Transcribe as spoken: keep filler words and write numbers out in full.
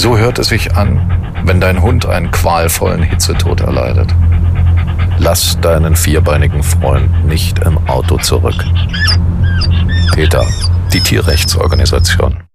So hört es sich an, wenn dein Hund einen qualvollen Hitzetod erleidet. Lass deinen vierbeinigen Freund nicht im Auto zurück. PETA, die Tierrechtsorganisation.